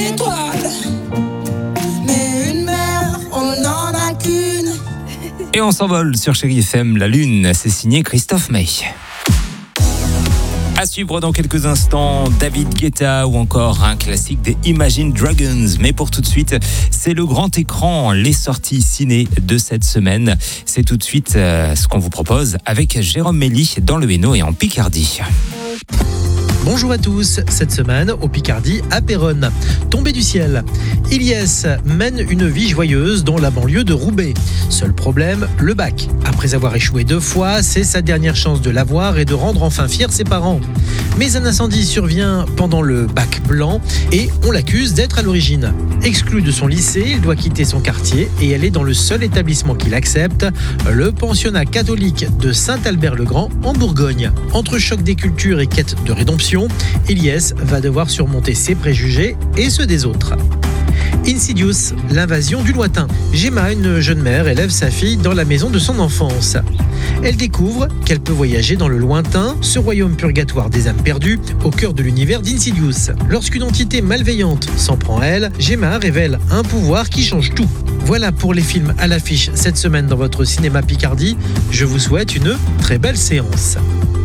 étoile. Mais une mère, on n'en a qu'une. Et on s'envole sur Chérie FM, la Lune. C'est signé Christophe May. À suivre dans quelques instants, David Guetta ou encore un classique des Imagine Dragons. Mais pour tout de suite, c'est le grand écran, les sorties ciné de cette semaine. C'est tout de suite ce qu'on vous propose avec Jérôme Méli dans le Hainaut et en Picardie. Bonjour à tous, cette semaine au Picardie à Péronne. Tombé du ciel, Ilyes mène une vie joyeuse dans la banlieue de Roubaix. Seul problème, le bac. Après avoir échoué 2 fois, c'est sa dernière chance de l'avoir et de rendre enfin fiers ses parents. Mais un incendie survient pendant le bac blanc et on l'accuse d'être à l'origine. Exclu de son lycée, il doit quitter son quartier et aller dans le seul établissement qu'il accepte, le pensionnat catholique de Saint-Albert-le-Grand en Bourgogne. Entre choc des cultures et quête de rédemption, Ilyes va devoir surmonter ses préjugés et ceux des autres. Insidious, l'invasion du lointain. Gemma, une jeune mère, élève sa fille dans la maison de son enfance. Elle découvre qu'elle peut voyager dans le lointain, ce royaume purgatoire des âmes perdues, au cœur de l'univers d'Insidious. Lorsqu'une entité malveillante s'en prend à elle, Gemma révèle un pouvoir qui change tout. Voilà pour les films à l'affiche cette semaine dans votre cinéma Picardie. Je vous souhaite une très belle séance.